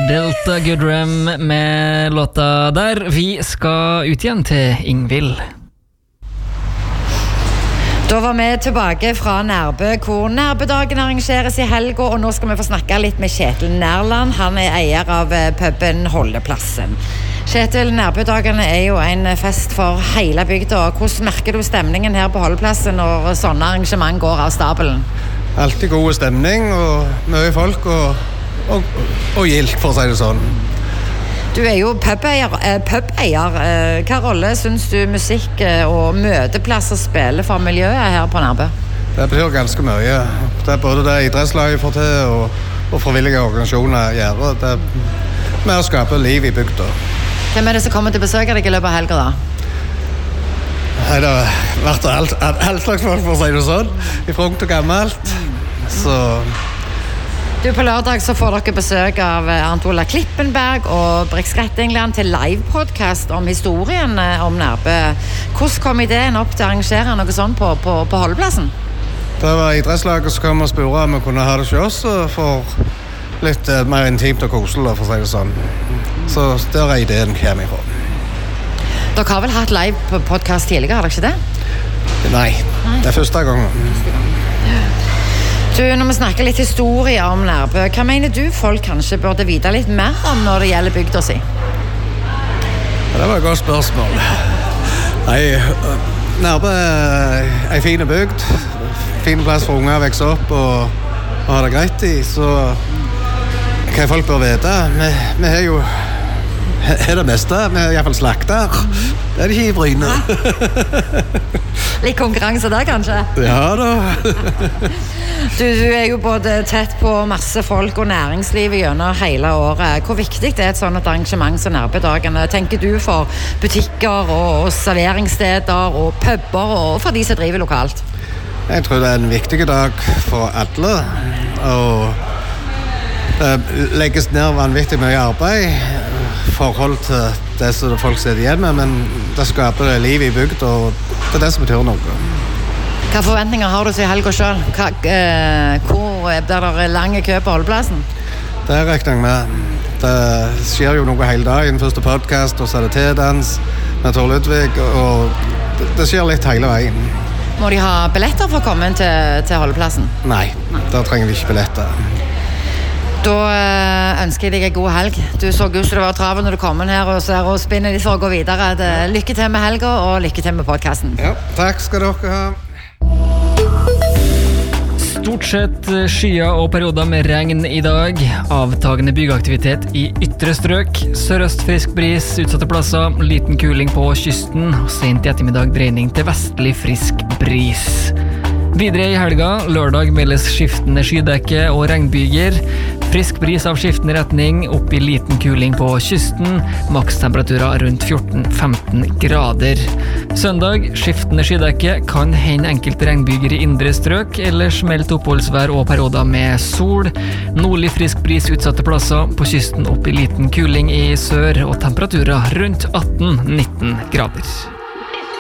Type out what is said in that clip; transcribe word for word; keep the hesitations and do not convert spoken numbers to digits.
Delta Goodrem med låta der. Vi skal ut igjen til Ingvild. Da var vi tilbake fra Nærbø, hvor Nærbødagen arrangeres i helga, og nå skal vi få snakke litt med Kjetil Nærland. Han er eier av puben Holdeplassen. Kjetil, Nærbødagene er jo en fest for hele bygda. Hvordan merker du stemningen her på Holdeplassen når sånne arrangement går av stabelen? Alltid god stemning og mye folk og, og, og gildt, for å si det sånn. Du er jo pubeier. Eh, pubeier. Eh, hva rolle synes du musikk og møteplasser spiller for miljøet her på Nærbø? Det betyr ganske mye. Det er både det idrettslaget får til og, og frivillige organisasjoner gjør. Det er med å skape liv i bygda. Hvem er det som kommer til å besøke deg i løpet av helga da? Nei, det har vært alt, alt slags folk, for å si det sånn. I front og gammelt. Så... Du, på lørdag så får dere besøk av Arnt Ola Klippenberg og Brikskett England til live-podcast om historien om Nærbø. Hvordan kom ideen opp til å arrangere noe sånt på, på, på Holdeplassen? Det var idrettslaget som kom og spurte om vi kunne ha det til oss for litt uh, mer intimt og koselig, for å si det sånn. Så der er ideen kommer ifra. Dere har vel hatt live-podcast tidligere, har dere ikke det? Nei, Nei. Det er første gangen. Du, når vi snakker litt historie om Nærbø, hva mener du folk kanskje burde vite litt mer om når det gjelder bygda si? Ja, det var et godt spørsmål. Nei, Nærbø er en fin bygd. Fin plass for unger å vokse opp og, og ha det greit i. Så hva folk bør vite? Vi, vi er jo er det meste. Vi er i hvert fall slakter. Det er det ikke i Bryne. Litt konkurranse der, kanskje? Ja da. Du, du er jo både tett på masse folk og næringslivet gjennom hele året. Hvor viktig er et sånt arrangement som Nærbødagene, tenker du, for butikker og serveringssteder og puber og for de som driver lokalt? Jeg tror det er en viktig dag for alle. Og det legges ned vanvittig mye arbeid forhold til det som folk sitter igjen med, men det skaper liv i bygd, og det er det som betyr noe. Hva forventninger har du til helga selv? Hva, eh, hvor er det lange kø på Holdeplassen? Det regner jeg med. Det skjer jo noe hele dagen. Første podcast, og så er det T-dans med Tor Ludvig, og det, det skjer litt hele veien. Må de ha billetter for å komme inn til, til Holdeplassen? Nei, da trenger vi ikke billetter. Da ønsker jeg deg en god helg. Du så ut som det var travel når du kom inn her og, og spinner litt for å gå videre. Lykke til med helga, og lykke til med podcasten. Ja, takk skal dere ha. Stort sett skyer og perioder med regn i dag. Avtagende byggeaktivitet i ytre strøk. Sørøst frisk bris, utsatte plasser. Liten kuling på kysten. Sent i ettermiddag dreining til vestlig frisk bris. Videre i helga, lørdag meldes skiftende skydekke og regnbyger. Frisk bris av skiftende retning, opp i liten kuling på kysten. Makstemperaturer rundt fjorten til femten grader. Søndag, skiftende skydekke, kan hende enkelte regnbyger i indre strøk, eller smelt oppholdsvær og perioder med sol. Nordlig frisk bris utsatte plasser, på kysten opp i liten kuling i sør, og temperaturer rundt atten til nitten grader.